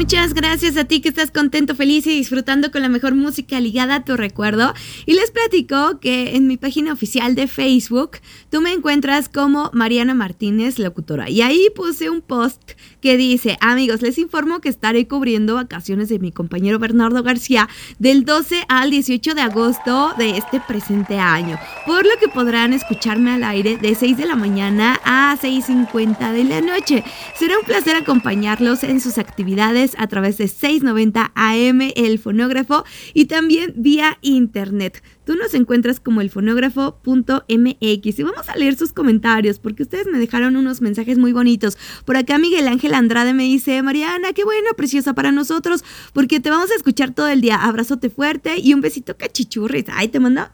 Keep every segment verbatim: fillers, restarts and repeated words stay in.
Muchas gracias a ti que estás contento, feliz y disfrutando con la mejor música ligada a tu recuerdo. Y les platico que en mi página oficial de Facebook tú me encuentras como Mariana Martínez, locutora. Y ahí puse un post que dice: amigos, les informo que estaré cubriendo vacaciones de mi compañero Bernardo García del doce al dieciocho de agosto de este presente año, por lo que podrán escucharme al aire de seis de la mañana a seis cincuenta de la noche. Será un placer acompañarlos en sus actividades a través de seiscientos noventa A M El Fonógrafo y también vía internet. Tú nos encuentras como elfonógrafo punto m x y vamos a leer sus comentarios porque ustedes me dejaron unos mensajes muy bonitos. Por acá Miguel Ángel Andrade me dice: Mariana, qué bueno, preciosa para nosotros porque te vamos a escuchar todo el día. Abrazote fuerte y un besito cachichurris. Ay, te mando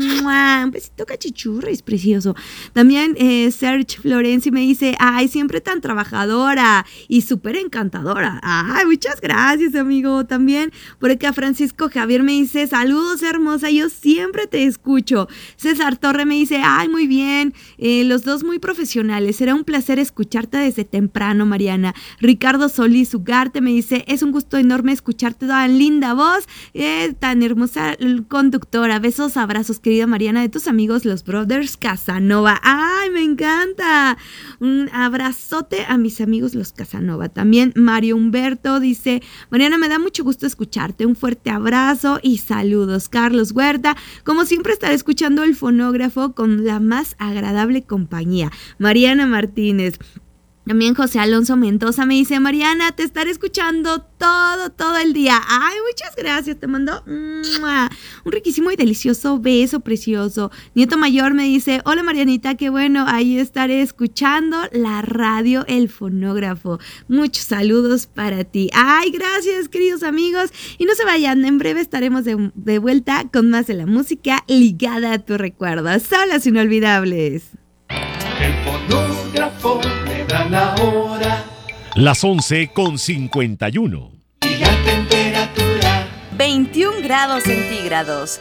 un besito cachichurris, precioso. También eh, Serge Florenzi me dice: ay, siempre tan trabajadora y súper encantadora. Ay, muchas gracias, amigo. También por acá Francisco Javier me dice: saludos, hermosa, yo siempre Siempre te escucho. César Torre me dice: ay, muy bien, eh, los dos muy profesionales, será un placer escucharte desde temprano, Mariana. Ricardo Solís Ugarte me dice: es un gusto enorme escucharte, tan linda voz, eh, tan hermosa conductora. Besos, abrazos, querida Mariana, de tus amigos los Brothers Casanova. Ay, me encanta. Un abrazote a mis amigos los Casanova. También Mario Humberto dice: Mariana, me da mucho gusto escucharte, un fuerte abrazo y saludos. Carlos Huerta: como siempre estaré escuchando el fonógrafo con la más agradable compañía. Mariana Martínez. También José Alonso Mendoza me dice: Mariana, te estaré escuchando todo, todo el día. Ay, muchas gracias, te mando ¡mua! Un riquísimo y delicioso beso precioso. Nieto Mayor me dice: hola Marianita, qué bueno, ahí estaré escuchando la radio El Fonógrafo. Muchos saludos para ti. Ay, gracias, queridos amigos. Y no se vayan, en breve estaremos de, de vuelta con más de la música ligada a tu recuerdo. Solas inolvidables. El fonógrafo me da la hora. Las once con cincuenta y uno. Y la temperatura: veintiún grados centígrados.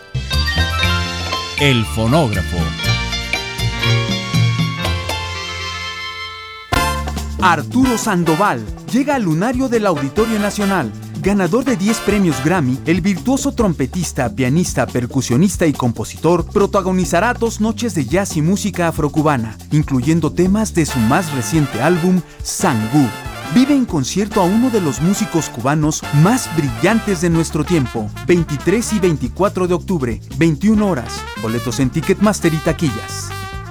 El fonógrafo. Arturo Sandoval llega al lunario del Auditorio Nacional. Ganador de diez premios Grammy, el virtuoso trompetista, pianista, percusionista y compositor protagonizará dos noches de jazz y música afrocubana, incluyendo temas de su más reciente álbum, Sangú. Vive en concierto a uno de los músicos cubanos más brillantes de nuestro tiempo. veintitrés y veinticuatro de octubre, veintiuna horas. Boletos en Ticketmaster y taquillas.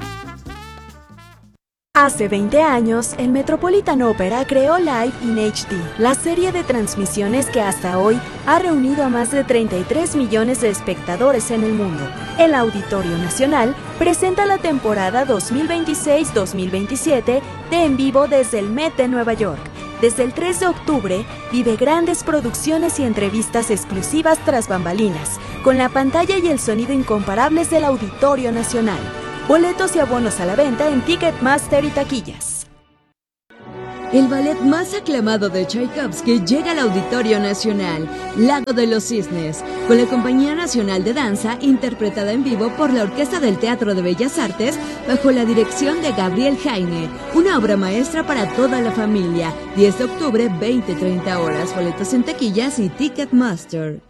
Hace veinte años, el Metropolitan Opera creó Live in H D, la serie de transmisiones que hasta hoy ha reunido a más de treinta y tres millones de espectadores en el mundo. El Auditorio Nacional presenta la temporada dos mil veintiséis dos mil veintisiete de En Vivo desde el Met de Nueva York. Desde el tres de octubre, vive grandes producciones y entrevistas exclusivas tras bambalinas, con la pantalla y el sonido incomparables del Auditorio Nacional. Boletos y abonos a la venta en Ticketmaster y taquillas. El ballet más aclamado de Tchaikovsky llega al Auditorio Nacional, Lago de los Cisnes, con la Compañía Nacional de Danza, interpretada en vivo por la Orquesta del Teatro de Bellas Artes, bajo la dirección de Gabriel Jaime. Una obra maestra para toda la familia. diez de octubre, veinte treinta horas. Boletos en taquillas y Ticketmaster.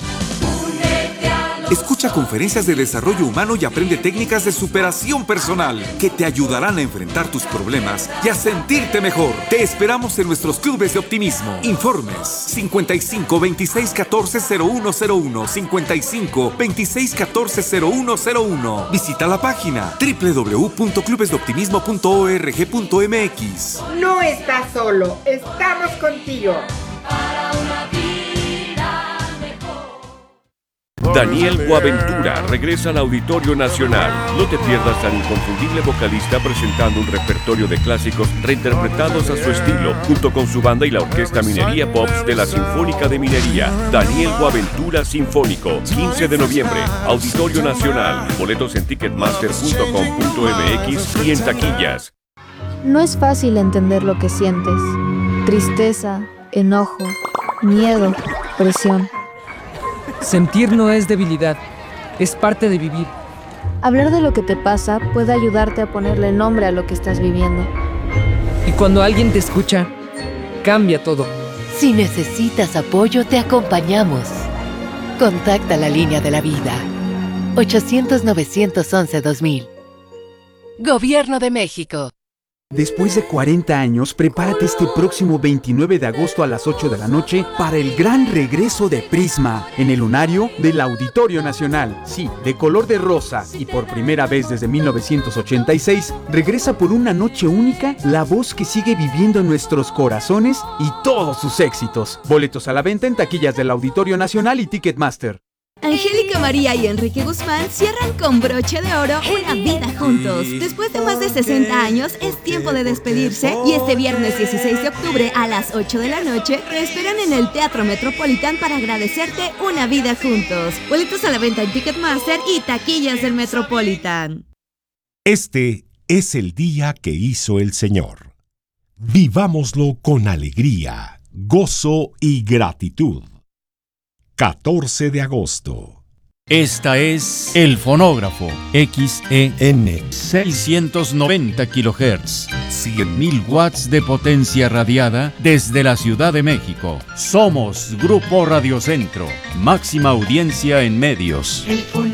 Escucha conferencias de desarrollo humano y aprende técnicas de superación personal que te ayudarán a enfrentar tus problemas y a sentirte mejor. Te esperamos en nuestros clubes de optimismo. Informes: cincuenta y cinco, veintiséis, catorce, cero uno cero uno, cincuenta y cinco, veintiséis, catorce, cero uno cero uno. Visita la página doble u doble u doble u punto clubes de optimismo punto org punto m x. No estás solo, estamos contigo. Para una vida. Daniel Boaventura regresa al Auditorio Nacional. No te pierdas al inconfundible vocalista presentando un repertorio de clásicos reinterpretados a su estilo, junto con su banda y la Orquesta Minería Pops de la Sinfónica de Minería. Daniel Boaventura Sinfónico, quince de noviembre, Auditorio Nacional. Boletos en ticketmaster punto com punto m x y en taquillas. No es fácil entender lo que sientes. Tristeza, enojo, miedo, presión. Sentir no es debilidad, es parte de vivir. Hablar de lo que te pasa puede ayudarte a ponerle nombre a lo que estás viviendo. Y cuando alguien te escucha, cambia todo. Si necesitas apoyo, te acompañamos. Contacta la línea de la vida. ochocientos, novecientos once, dos mil. Gobierno de México. Después de cuarenta años, prepárate este próximo veintinueve de agosto a las ocho de la noche para el gran regreso de Prisma en el lunario del Auditorio Nacional. Sí, de color de rosa y por primera vez desde mil novecientos ochenta y seis, regresa por una noche única la voz que sigue viviendo en nuestros corazones y todos sus éxitos. Boletos a la venta en taquillas del Auditorio Nacional y Ticketmaster. Angélica María y Enrique Guzmán cierran con broche de oro una vida juntos. Después de más de sesenta años, es tiempo de despedirse y este viernes dieciséis de octubre a las ocho de la noche te esperan en el Teatro Metropolitan para agradecerte una vida juntos. Boletos a la venta en Ticketmaster y taquillas del Metropolitan. Este es el día que hizo el Señor. Vivámoslo con alegría, gozo y gratitud. catorce de agosto. Esta es El Fonógrafo, X E N, seiscientos noventa kilohertz, cien mil watts de potencia radiada desde la Ciudad de México. Somos Grupo Radio Centro, máxima audiencia en medios.